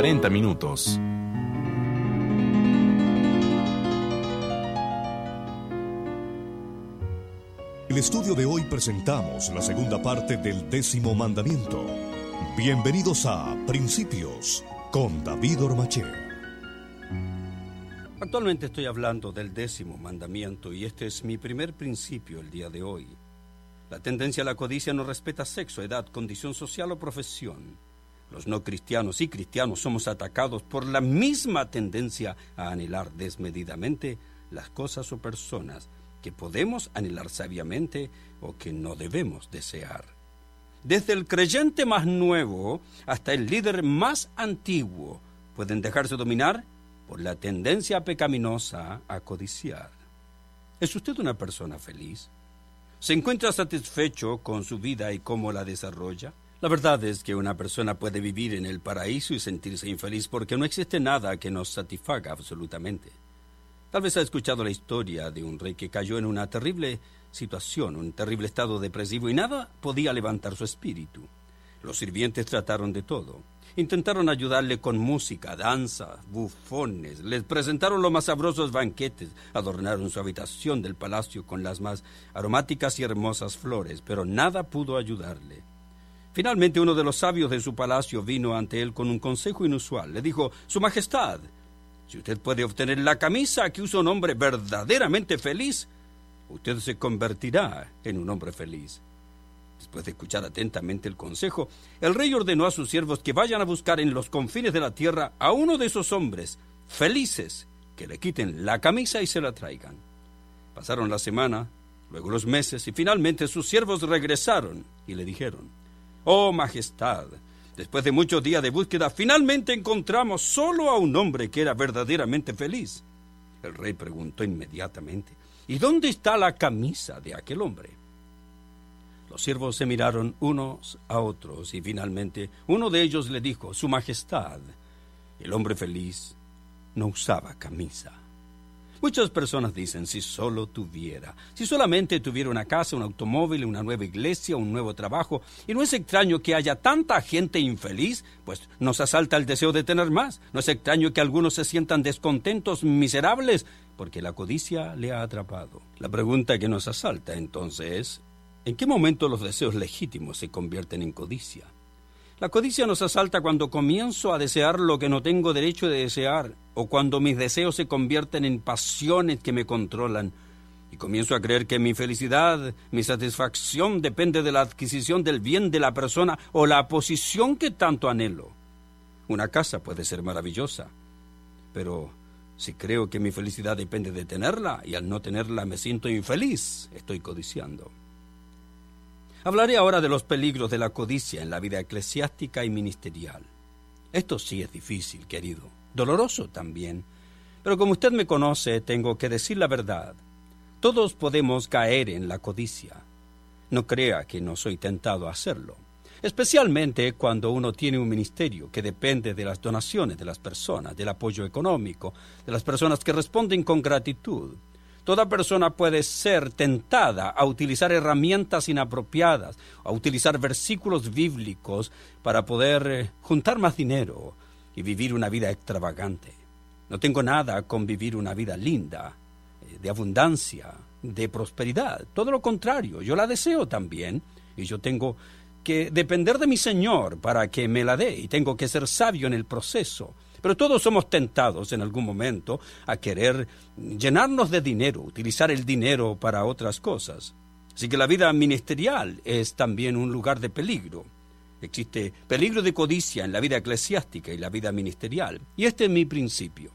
40 minutos. En el estudio de hoy presentamos la segunda parte del 10º mandamiento. Bienvenidos a Principios con David Ormaché. Actualmente estoy hablando del 10º mandamiento y este es mi primer principio el día de hoy. La tendencia a la codicia no respeta sexo, edad, condición social o profesión. Los no cristianos y cristianos somos atacados por la misma tendencia a anhelar desmedidamente las cosas o personas que podemos anhelar sabiamente o que no debemos desear. Desde el creyente más nuevo hasta el líder más antiguo pueden dejarse dominar por la tendencia pecaminosa a codiciar. ¿Es usted una persona feliz? ¿Se encuentra satisfecho con su vida y cómo la desarrolla? La verdad es que una persona puede vivir en el paraíso y sentirse infeliz porque no existe nada que nos satisfaga absolutamente. Tal vez ha escuchado la historia de un rey que cayó en una terrible situación, un terrible estado depresivo y nada podía levantar su espíritu. Los sirvientes trataron de todo. Intentaron ayudarle con música, danza, bufones, les presentaron los más sabrosos banquetes, adornaron su habitación del palacio con las más aromáticas y hermosas flores, pero nada pudo ayudarle. Finalmente uno de los sabios de su palacio vino ante él con un consejo inusual. Le dijo: Su Majestad, si usted puede obtener la camisa que usa un hombre verdaderamente feliz, usted se convertirá en un hombre feliz. Después de escuchar atentamente el consejo, el rey ordenó a sus siervos que vayan a buscar en los confines de la tierra a uno de esos hombres felices, que le quiten la camisa y se la traigan. Pasaron la semana, luego los meses, y finalmente sus siervos regresaron y le dijeron: «Oh, Majestad, después de muchos días de búsqueda, finalmente encontramos solo a un hombre que era verdaderamente feliz». El rey preguntó inmediatamente: «¿Y dónde está la camisa de aquel hombre?». Los siervos se miraron unos a otros y finalmente uno de ellos le dijo: «Su Majestad, el hombre feliz no usaba camisa». Muchas personas dicen: si solo tuviera, si solamente tuviera una casa, un automóvil, una nueva iglesia, un nuevo trabajo. Y no es extraño que haya tanta gente infeliz, pues nos asalta el deseo de tener más. No es extraño que algunos se sientan descontentos, miserables, porque la codicia le ha atrapado. La pregunta que nos asalta entonces es: ¿en qué momento los deseos legítimos se convierten en codicia? La codicia nos asalta cuando comienzo a desear lo que no tengo derecho de desear, o cuando mis deseos se convierten en pasiones que me controlan, y comienzo a creer que mi felicidad, mi satisfacción depende de la adquisición del bien de la persona o la posición que tanto anhelo. Una casa puede ser maravillosa, pero si creo que mi felicidad depende de tenerla, y al no tenerla me siento infeliz, estoy codiciando. Hablaré ahora de los peligros de la codicia en la vida eclesiástica y ministerial. Esto sí es difícil, querido, doloroso también, pero como usted me conoce, tengo que decir la verdad. Todos podemos caer en la codicia. No crea que no soy tentado a hacerlo, especialmente cuando uno tiene un ministerio que depende de las donaciones de las personas, del apoyo económico, de las personas que responden con gratitud. Toda persona puede ser tentada a utilizar herramientas inapropiadas, a utilizar versículos bíblicos para poder juntar más dinero y vivir una vida extravagante. No tengo nada con vivir una vida linda, de abundancia, de prosperidad. Todo lo contrario, yo la deseo también, y yo tengo que depender de mi Señor para que me la dé, y tengo que ser sabio en el proceso. Pero todos somos tentados en algún momento a querer llenarnos de dinero, utilizar el dinero para otras cosas. Así que la vida ministerial es también un lugar de peligro. Existe peligro de codicia en la vida eclesiástica y la vida ministerial. Y este es mi principio.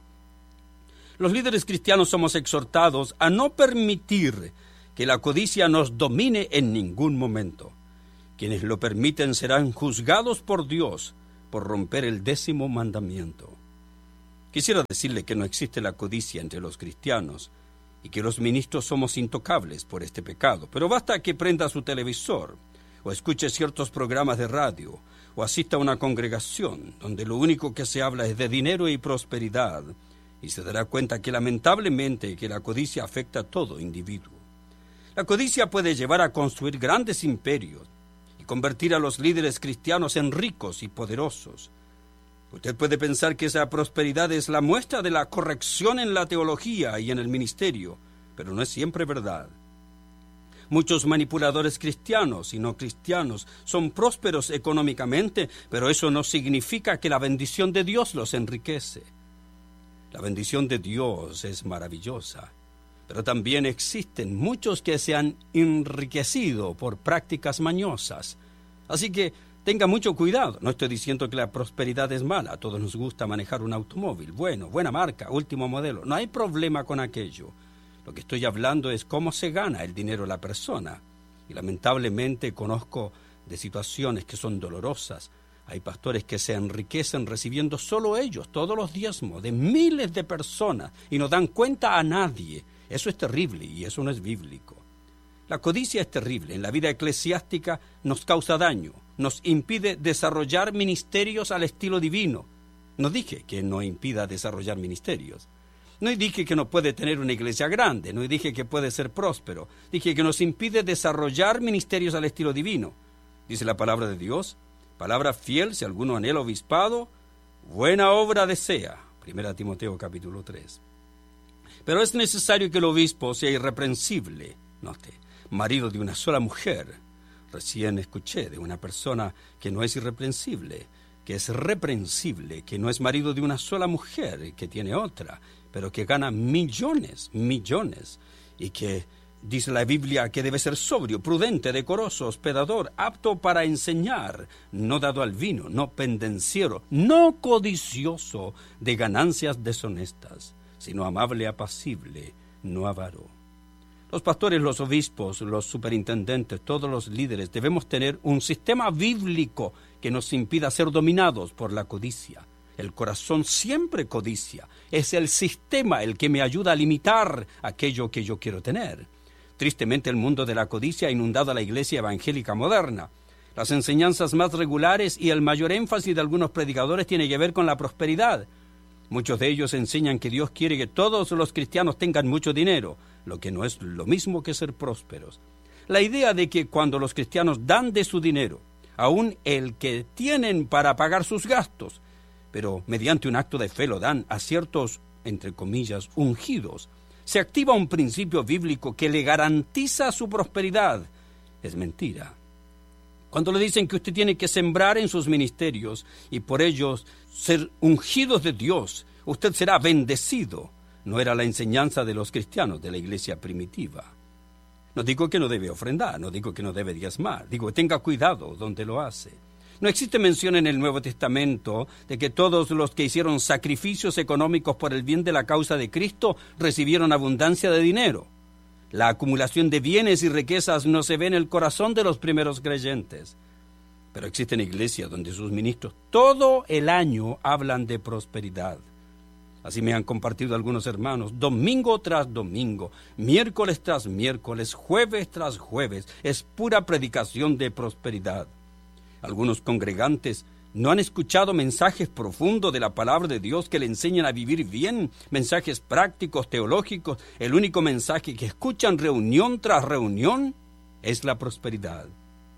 Los líderes cristianos somos exhortados a no permitir que la codicia nos domine en ningún momento. Quienes lo permiten serán juzgados por Dios por romper el 10º mandamiento. Quisiera decirle que no existe la codicia entre los cristianos y que los ministros somos intocables por este pecado, pero basta que prenda su televisor o escuche ciertos programas de radio o asista a una congregación donde lo único que se habla es de dinero y prosperidad, y se dará cuenta que lamentablemente que la codicia afecta a todo individuo. La codicia puede llevar a construir grandes imperios y convertir a los líderes cristianos en ricos y poderosos. Usted puede pensar que esa prosperidad es la muestra de la corrección en la teología y en el ministerio, pero no es siempre verdad. Muchos manipuladores cristianos y no cristianos son prósperos económicamente, pero eso no significa que la bendición de Dios los enriquece. La bendición de Dios es maravillosa, pero también existen muchos que se han enriquecido por prácticas mañosas. Así que tenga mucho cuidado. No estoy diciendo que la prosperidad es mala. A todos nos gusta manejar un automóvil. Bueno, buena marca, último modelo. No hay problema con aquello. Lo que estoy hablando es cómo se gana el dinero de la persona. Y lamentablemente conozco de situaciones que son dolorosas. Hay pastores que se enriquecen recibiendo solo ellos todos los diezmos de miles de personas y no dan cuenta a nadie. Eso es terrible y eso no es bíblico. La codicia es terrible. En la vida eclesiástica nos causa daño, nos impide desarrollar ministerios al estilo divino. No dije que no impida desarrollar ministerios. No dije que no puede tener una iglesia grande, no dije que puede ser próspero. Dije que nos impide desarrollar ministerios al estilo divino. Dice la palabra de Dios, palabra fiel, si alguno anhela obispado, buena obra desea. 1 Timoteo capítulo 3. Pero es necesario que el obispo sea irreprensible, note, marido de una sola mujer. Recién escuché de una persona que no es irreprensible, que es reprensible, que no es marido de una sola mujer, que tiene otra, pero que gana millones, y que dice la Biblia que debe ser sobrio, prudente, decoroso, hospedador, apto para enseñar, no dado al vino, no pendenciero, no codicioso de ganancias deshonestas, sino amable, apacible, no avaro. Los pastores, los obispos, los superintendentes, todos los líderes debemos tener un sistema bíblico que nos impida ser dominados por la codicia. El corazón siempre codicia. Es el sistema el que me ayuda a limitar aquello que yo quiero tener. Tristemente, el mundo de la codicia ha inundado a la iglesia evangélica moderna. Las enseñanzas más regulares y el mayor énfasis de algunos predicadores tiene que ver con la prosperidad. Muchos de ellos enseñan que Dios quiere que todos los cristianos tengan mucho dinero, lo que no es lo mismo que ser prósperos. La idea de que cuando los cristianos dan de su dinero, aún el que tienen para pagar sus gastos, pero mediante un acto de fe lo dan a ciertos, entre comillas, ungidos, se activa un principio bíblico que le garantiza su prosperidad. Es mentira. Cuando le dicen que usted tiene que sembrar en sus ministerios y por ellos ser ungidos de Dios, usted será bendecido. No era la enseñanza de los cristianos de la iglesia primitiva. No digo que no debe ofrendar, no digo que no debe diezmar, digo que tenga cuidado donde lo hace. No existe mención en el Nuevo Testamento de que todos los que hicieron sacrificios económicos por el bien de la causa de Cristo recibieron abundancia de dinero. La acumulación de bienes y riquezas no se ve en el corazón de los primeros creyentes. Pero existen iglesias donde sus ministros todo el año hablan de prosperidad. Así me han compartido algunos hermanos, domingo tras domingo, miércoles tras miércoles, jueves tras jueves, es pura predicación de prosperidad. Algunos congregantes no han escuchado mensajes profundos de la palabra de Dios que le enseñan a vivir bien, mensajes prácticos, teológicos. El único mensaje que escuchan reunión tras reunión es la prosperidad.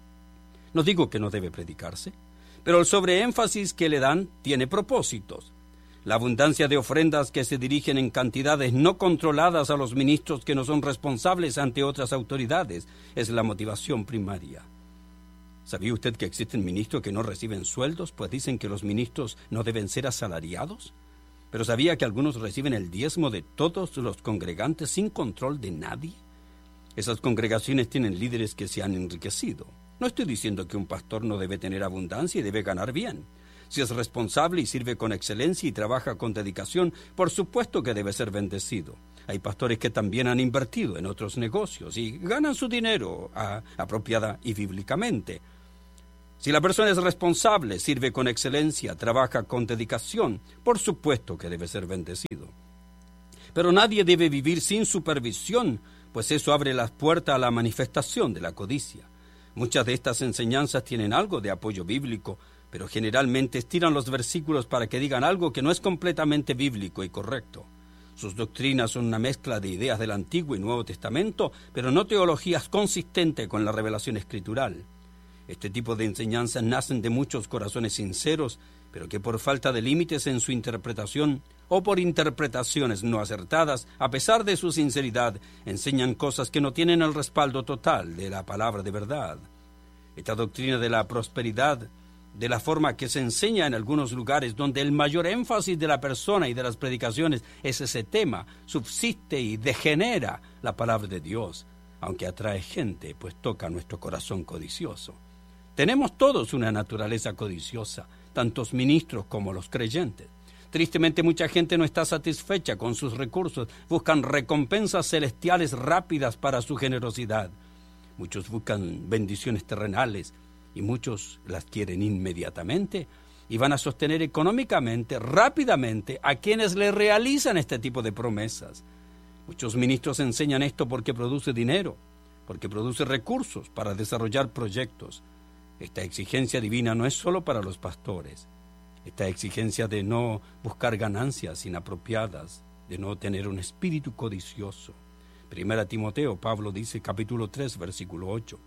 No digo que no debe predicarse, pero el sobreénfasis que le dan tiene propósitos. La abundancia de ofrendas que se dirigen en cantidades no controladas a los ministros que no son responsables ante otras autoridades es la motivación primaria. ¿Sabía usted que existen ministros que no reciben sueldos? Pues dicen que los ministros no deben ser asalariados. ¿Pero sabía que algunos reciben el diezmo de todos los congregantes sin control de nadie? Esas congregaciones tienen líderes que se han enriquecido. No estoy diciendo que un pastor no debe tener abundancia y debe ganar bien. Si es responsable y sirve con excelencia y trabaja con dedicación, por supuesto que debe ser bendecido. Hay pastores que también han invertido en otros negocios y ganan su dinero apropiada y bíblicamente. Si la persona es responsable, sirve con excelencia, trabaja con dedicación, por supuesto que debe ser bendecido. Pero nadie debe vivir sin supervisión, pues eso abre las puertas a la manifestación de la codicia. Muchas de estas enseñanzas tienen algo de apoyo bíblico, pero generalmente estiran los versículos para que digan algo que no es completamente bíblico y correcto. Sus doctrinas son una mezcla de ideas del Antiguo y Nuevo Testamento, pero no teologías consistentes con la revelación escritural. Este tipo de enseñanzas nacen de muchos corazones sinceros, pero que por falta de límites en su interpretación o por interpretaciones no acertadas, a pesar de su sinceridad, enseñan cosas que no tienen el respaldo total de la palabra de verdad. Esta doctrina de la prosperidad, de la forma que se enseña en algunos lugares donde el mayor énfasis de la persona y de las predicaciones es ese tema, subsiste y degenera la palabra de Dios, aunque atrae gente, pues toca nuestro corazón codicioso. Tenemos todos una naturaleza codiciosa, tantos ministros como los creyentes. Tristemente, mucha gente no está satisfecha con sus recursos, buscan recompensas celestiales rápidas para su generosidad. Muchos buscan bendiciones terrenales y muchos las quieren inmediatamente y van a sostener económicamente, rápidamente, a quienes le realizan este tipo de promesas. Muchos ministros enseñan esto porque produce dinero, porque produce recursos para desarrollar proyectos. Esta exigencia divina no es solo para los pastores. Esta exigencia de no buscar ganancias inapropiadas, de no tener un espíritu codicioso. Primera Timoteo, Pablo dice, capítulo 3, versículo 8.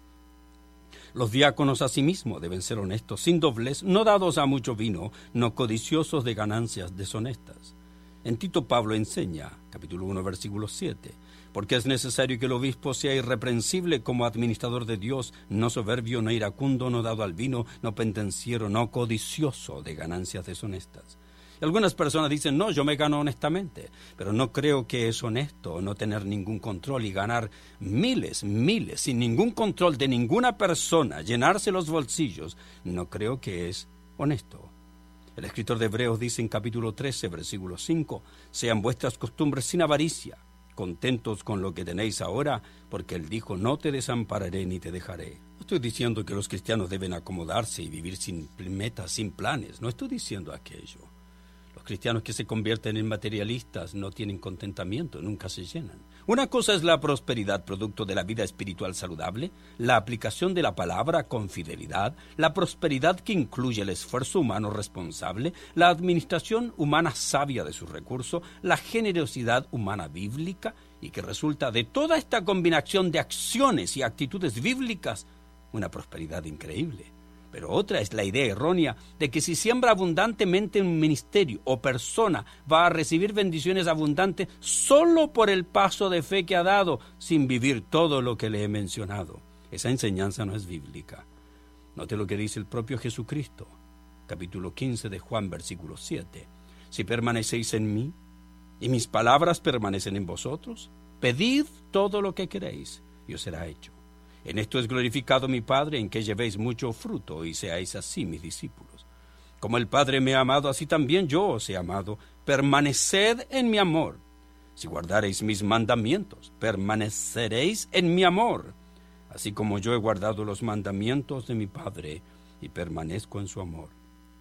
Los diáconos asimismo deben ser honestos, sin doblez, no dados a mucho vino, no codiciosos de ganancias deshonestas. En Tito, Pablo enseña, capítulo 1, versículo 7, porque es necesario que el obispo sea irreprensible como administrador de Dios, no soberbio, no iracundo, no dado al vino, no pendenciero, no codicioso de ganancias deshonestas. Y algunas personas dicen, no, yo me gano honestamente, pero no creo que es honesto no tener ningún control y ganar miles, sin ningún control de ninguna persona, llenarse los bolsillos, no creo que es honesto. El escritor de Hebreos dice en capítulo 13, versículo 5, sean vuestras costumbres sin avaricia, contentos con lo que tenéis ahora, porque Él dijo, no te desampararé ni te dejaré. No estoy diciendo que los cristianos deben acomodarse y vivir sin metas, sin planes, no estoy diciendo aquello. Los cristianos que se convierten en materialistas no tienen contentamiento, nunca se llenan. Una cosa es la prosperidad producto de la vida espiritual saludable, la aplicación de la palabra con fidelidad, la prosperidad que incluye el esfuerzo humano responsable, la administración humana sabia de sus recursos, la generosidad humana bíblica y que resulta de toda esta combinación de acciones y actitudes bíblicas una prosperidad increíble. Pero otra es la idea errónea de que si siembra abundantemente un ministerio o persona va a recibir bendiciones abundantes solo por el paso de fe que ha dado, sin vivir todo lo que le he mencionado. Esa enseñanza no es bíblica. Note lo que dice el propio Jesucristo, capítulo 15 de Juan, versículo 7. Si permanecéis en mí y mis palabras permanecen en vosotros, pedid todo lo que queréis y os será hecho. En esto es glorificado mi Padre, en que llevéis mucho fruto y seáis así mis discípulos. Como el Padre me ha amado, así también yo os he amado. Permaneced en mi amor. Si guardareis mis mandamientos, permaneceréis en mi amor, así como yo he guardado los mandamientos de mi Padre y permanezco en su amor.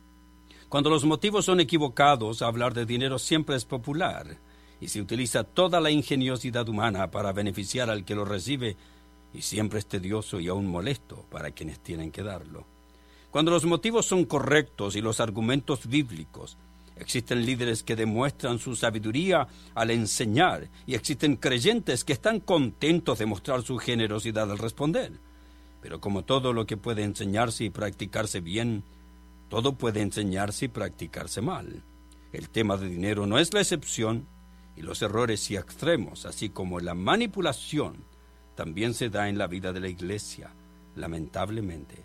Cuando los motivos son equivocados, hablar de dinero siempre es popular y se utiliza toda la ingeniosidad humana para beneficiar al que lo recibe, y siempre es tedioso y aún molesto para quienes tienen que darlo. Cuando los motivos son correctos y los argumentos bíblicos, existen líderes que demuestran su sabiduría al enseñar y existen creyentes que están contentos de mostrar su generosidad al responder. Pero como todo lo que puede enseñarse y practicarse bien, todo puede enseñarse y practicarse mal. El tema de dinero no es la excepción y los errores y extremos, así como la manipulación, también se da en la vida de la iglesia, lamentablemente.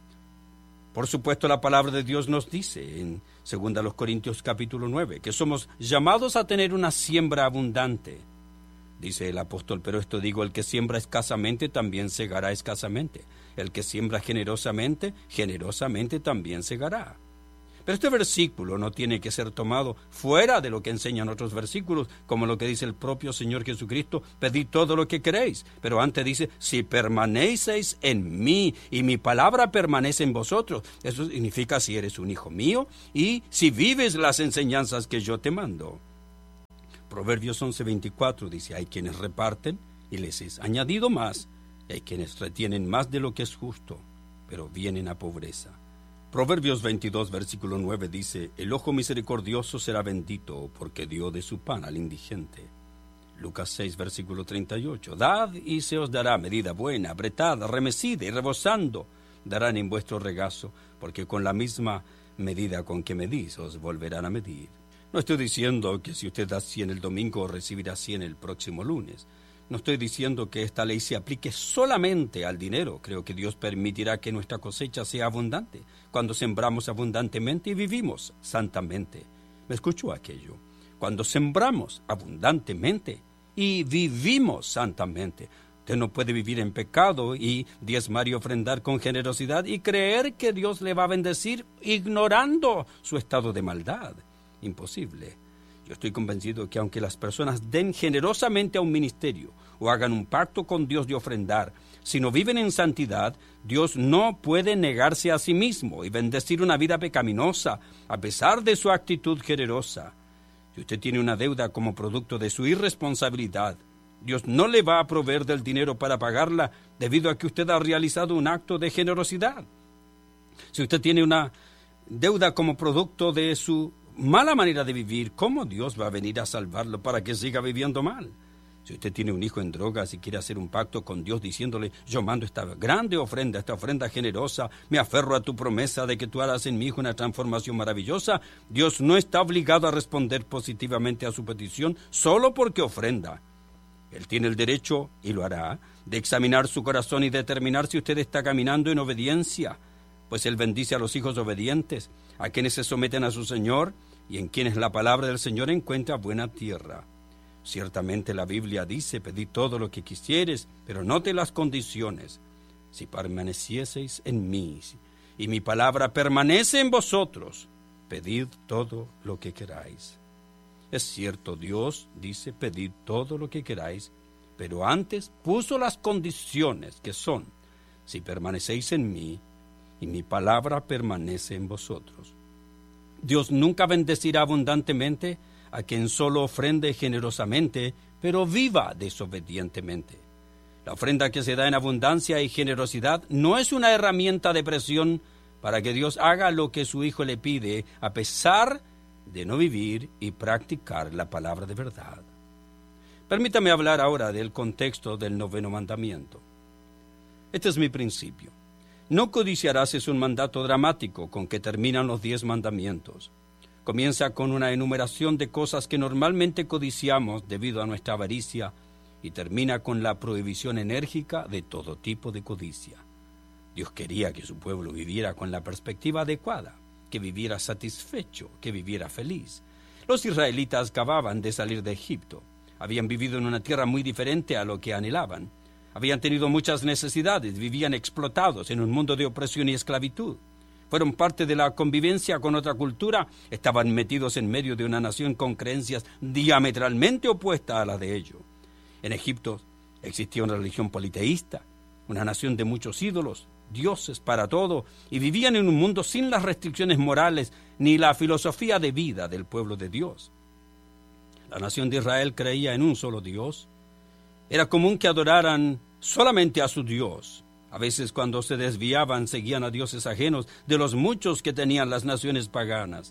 Por supuesto, la palabra de Dios nos dice en 2 Corintios capítulo 9 que somos llamados a tener una siembra abundante. Dice el apóstol, pero esto digo, el que siembra escasamente también segará escasamente. El que siembra generosamente, generosamente también segará. Pero este versículo no tiene que ser tomado fuera de lo que enseñan otros versículos, como lo que dice el propio Señor Jesucristo, pedid todo lo que queréis. Pero antes dice, si permanecéis en mí y mi palabra permanece en vosotros. Eso significa si eres un hijo mío y si vives las enseñanzas que yo te mando. Proverbios 11:24 dice, hay quienes reparten y les es añadido más, y hay quienes retienen más de lo que es justo, pero vienen a pobreza. Proverbios 22, versículo 9 dice, el ojo misericordioso será bendito, porque dio de su pan al indigente. Lucas 6, versículo 38, dad y se os dará medida buena, apretada, remecida y rebosando, darán en vuestro regazo, porque con la misma medida con que medís os volverán a medir. No estoy diciendo que si usted da 100 el domingo recibirá 100 el próximo lunes. No estoy diciendo que esta ley se aplique solamente al dinero. Creo que Dios permitirá que nuestra cosecha sea abundante cuando sembramos abundantemente y vivimos santamente. ¿Me escuchó aquello? Cuando sembramos abundantemente y vivimos santamente. Usted no puede vivir en pecado y diezmar y ofrendar con generosidad y creer que Dios le va a bendecir ignorando su estado de maldad. Imposible. Yo estoy convencido que aunque las personas den generosamente a un ministerio o hagan un pacto con Dios de ofrendar, si no viven en santidad, Dios no puede negarse a sí mismo y bendecir una vida pecaminosa a pesar de su actitud generosa. Si usted tiene una deuda como producto de su irresponsabilidad, Dios no le va a proveer del dinero para pagarla debido a que usted ha realizado un acto de generosidad. Si usted tiene una deuda como producto de su mala manera de vivir, ¿cómo Dios va a venir a salvarlo para que siga viviendo mal? Si usted tiene un hijo en drogas y quiere hacer un pacto con Dios diciéndole, yo mando esta grande ofrenda, esta ofrenda generosa, me aferro a tu promesa de que tú harás en mi hijo una transformación maravillosa, Dios no está obligado a responder positivamente a su petición solo porque ofrenda. Él tiene el derecho, y lo hará, de examinar su corazón y determinar si usted está caminando en obediencia, pues Él bendice a los hijos obedientes, a quienes se someten a su Señor y en quienes la palabra del Señor encuentra buena tierra. Ciertamente la Biblia dice, pedid todo lo que quisieres, pero note las condiciones. Si permanecieseis en mí y mi palabra permanece en vosotros, pedid todo lo que queráis. Es cierto, Dios dice, pedid todo lo que queráis, pero antes puso las condiciones que son, si permanecéis en mí y mi palabra permanece en vosotros. Dios nunca bendecirá abundantemente a quien solo ofrende generosamente, pero viva desobedientemente. La ofrenda que se da en abundancia y generosidad no es una herramienta de presión para que Dios haga lo que su Hijo le pide, a pesar de no vivir y practicar la palabra de verdad. Permítame hablar ahora del contexto del 9º mandamiento. Este es mi principio. No codiciarás es un mandato dramático con que terminan los 10 mandamientos. Comienza con una enumeración de cosas que normalmente codiciamos debido a nuestra avaricia y termina con la prohibición enérgica de todo tipo de codicia. Dios quería que su pueblo viviera con la perspectiva adecuada, que viviera satisfecho, que viviera feliz. Los israelitas acababan de salir de Egipto. Habían vivido en una tierra muy diferente a lo que anhelaban. Habían tenido muchas necesidades, vivían explotados en un mundo de opresión y esclavitud. Fueron parte de la convivencia con otra cultura, estaban metidos en medio de una nación con creencias diametralmente opuestas a la de ellos. En Egipto existía una religión politeísta, una nación de muchos ídolos, dioses para todo, y vivían en un mundo sin las restricciones morales ni la filosofía de vida del pueblo de Dios. La nación de Israel creía en un solo Dios. Era común que adoraran solamente a su Dios. A veces cuando se desviaban seguían a dioses ajenos de los muchos que tenían las naciones paganas.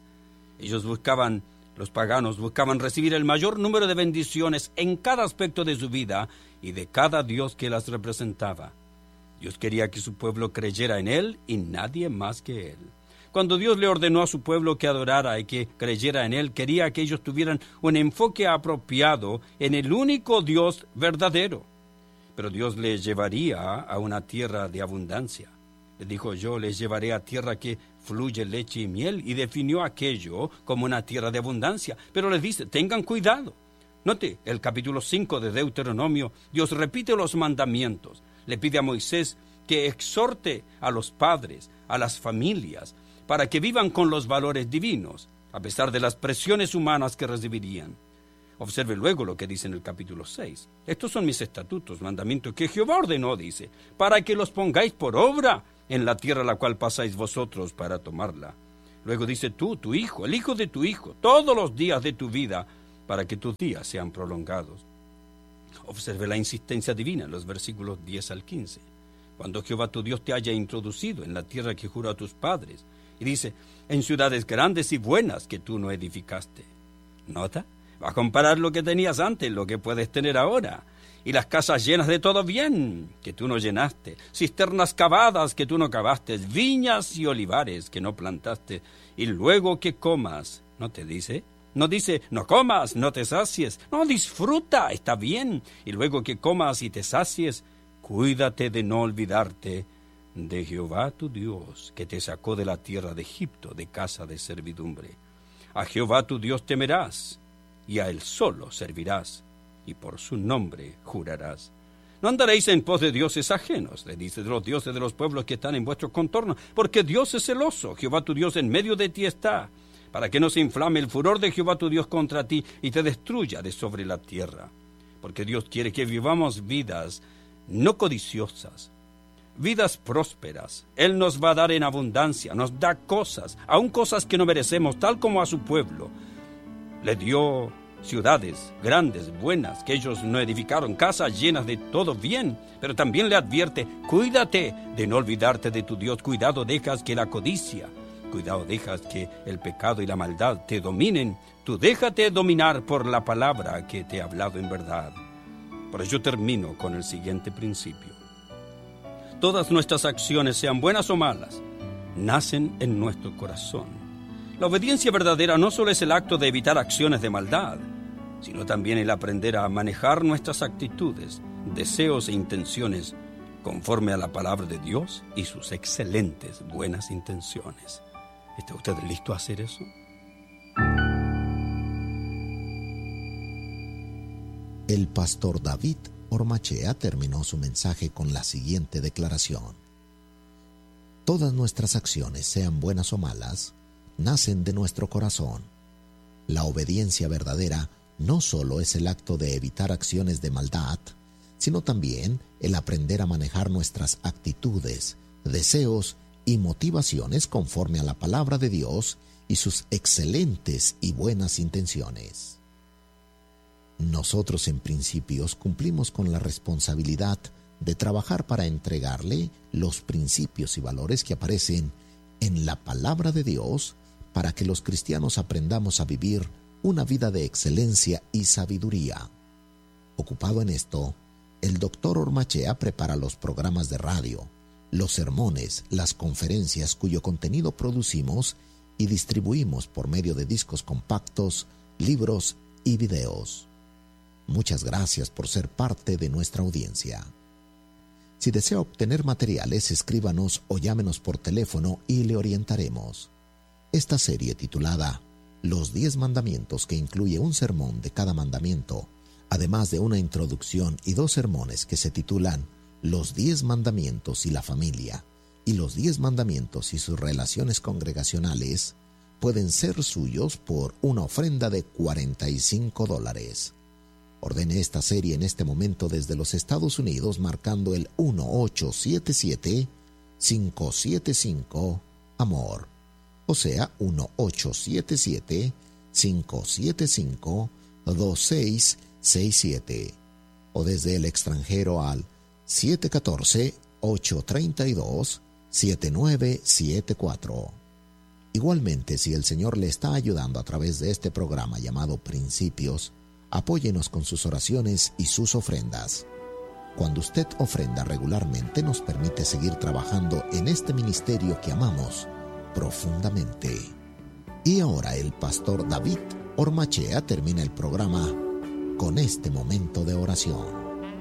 Los paganos buscaban recibir el mayor número de bendiciones en cada aspecto de su vida y de cada Dios que las representaba. Dios quería que su pueblo creyera en Él y nadie más que Él. Cuando Dios le ordenó a su pueblo que adorara y que creyera en Él, quería que ellos tuvieran un enfoque apropiado en el único Dios verdadero. Pero Dios les llevaría a una tierra de abundancia. Le dijo, yo les llevaré a tierra que fluye leche y miel, y definió aquello como una tierra de abundancia. Pero les dice, tengan cuidado. Note, el capítulo 5 de Deuteronomio, Dios repite los mandamientos. Le pide a Moisés que exhorte a los padres, a las familias, para que vivan con los valores divinos, a pesar de las presiones humanas que recibirían. Observe luego lo que dice en el capítulo 6. Estos son mis estatutos, mandamientos que Jehová ordenó, dice, para que los pongáis por obra en la tierra a la cual pasáis vosotros para tomarla. Luego dice tú, tu hijo, el hijo de tu hijo, todos los días de tu vida, para que tus días sean prolongados. Observe la insistencia divina en los versículos 10 al 15. Cuando Jehová tu Dios te haya introducido en la tierra que juró a tus padres, y dice, en ciudades grandes y buenas que tú no edificaste. ¿Nota? Va a comparar lo que tenías antes, lo que puedes tener ahora. y las casas llenas de todo bien que tú no llenaste, cisternas cavadas que tú no cavaste, viñas y olivares que no plantaste, y luego que comas, ¿no te dice? No dice, no comas, no te sacies, no, disfruta, está bien, y luego que comas y te sacies, cuídate de no olvidarte de Jehová tu Dios, que te sacó de la tierra de Egipto, de casa de servidumbre. A Jehová tu Dios temerás, y a él solo servirás, y por su nombre jurarás. No andaréis en pos de dioses ajenos, le dice, de los dioses de los pueblos que están en vuestro contorno, porque Dios es celoso, Jehová tu Dios en medio de ti está, para que no se inflame el furor de Jehová tu Dios contra ti y te destruya de sobre la tierra. Porque Dios quiere que vivamos vidas no codiciosas, vidas prósperas. Él nos va a dar en abundancia, nos da cosas, aun cosas que no merecemos, tal como a su pueblo. Le dio ciudades grandes, buenas, que ellos no edificaron, casas llenas de todo bien, pero también le advierte, cuídate de no olvidarte de tu Dios, cuidado dejas que la codicia, cuidado dejas que el pecado y la maldad te dominen, tú déjate dominar por la palabra que te he hablado en verdad. Por ello termino con el siguiente principio. Todas nuestras acciones, sean buenas o malas, nacen en nuestro corazón. La obediencia verdadera no solo es el acto de evitar acciones de maldad, sino también el aprender a manejar nuestras actitudes, deseos e intenciones conforme a la palabra de Dios y sus excelentes buenas intenciones. ¿Está usted listo a hacer eso? El pastor David Ormachea terminó su mensaje con la siguiente declaración. Todas nuestras acciones, sean buenas o malas, nacen de nuestro corazón. La obediencia verdadera no solo es el acto de evitar acciones de maldad, sino también el aprender a manejar nuestras actitudes, deseos y motivaciones conforme a la palabra de Dios y sus excelentes y buenas intenciones. Nosotros en Principios cumplimos con la responsabilidad de trabajar para entregarle los principios y valores que aparecen en la palabra de Dios para que los cristianos aprendamos a vivir una vida de excelencia y sabiduría. Ocupado en esto, el Dr. Ormachea prepara los programas de radio, los sermones, las conferencias cuyo contenido producimos y distribuimos por medio de discos compactos, libros y videos. Muchas gracias por ser parte de nuestra audiencia. Si desea obtener materiales, escríbanos o llámenos por teléfono y le orientaremos. Esta serie titulada Los 10 Mandamientos, que incluye un sermón de cada mandamiento, además de una introducción y 2 sermones que se titulan Los 10 Mandamientos y la Familia y Los 10 Mandamientos y sus relaciones congregacionales, pueden ser suyos por una ofrenda de $45. Ordene esta serie en este momento desde los Estados Unidos marcando el 1877-575-AMOR, o sea, 1877-575-2667, o desde el extranjero al 714-832-7974. Igualmente, si el Señor le está ayudando a través de este programa llamado Principios, apóyenos con sus oraciones y sus ofrendas. Cuando usted ofrenda regularmente, nos permite seguir trabajando en este ministerio que amamos profundamente. Y ahora el pastor David Ormachea termina el programa con este momento de oración.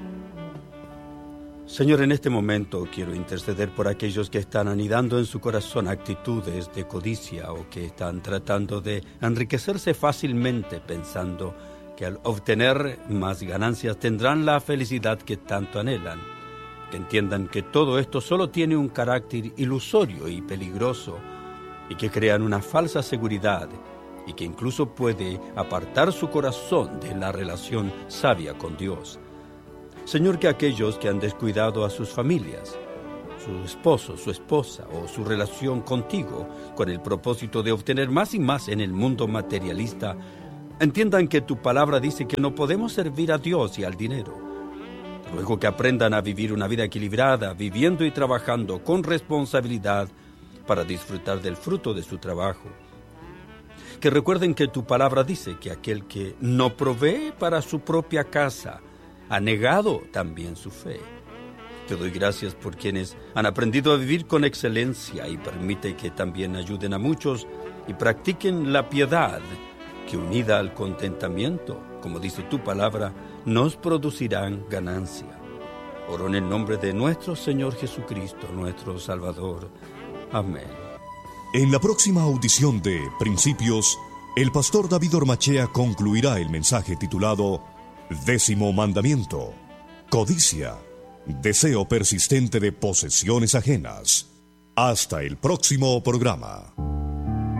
Señor, en este momento quiero interceder por aquellos que están anidando en su corazón actitudes de codicia o que están tratando de enriquecerse fácilmente pensando que al obtener más ganancias tendrán la felicidad que tanto anhelan. Que entiendan que todo esto solo tiene un carácter ilusorio y peligroso y que crean una falsa seguridad y que incluso puede apartar su corazón de la relación sabia con Dios. Señor, que aquellos que han descuidado a sus familias, su esposo, su esposa o su relación contigo con el propósito de obtener más y más en el mundo materialista, entiendan que tu palabra dice que no podemos servir a Dios y al dinero. Luego que aprendan a vivir una vida equilibrada, viviendo y trabajando con responsabilidad para disfrutar del fruto de su trabajo. Que recuerden que tu palabra dice que aquel que no provee para su propia casa ha negado también su fe. Te doy gracias por quienes han aprendido a vivir con excelencia y permite que también ayuden a muchos y practiquen la piedad que, unida al contentamiento, como dice tu palabra, nos producirán ganancia. Oro en el nombre de nuestro Señor Jesucristo, nuestro Salvador. Amén. En la próxima audición de Principios, el pastor David Ormachea concluirá el mensaje titulado 10º mandamiento: codicia, deseo persistente de posesiones ajenas. Hasta el próximo programa.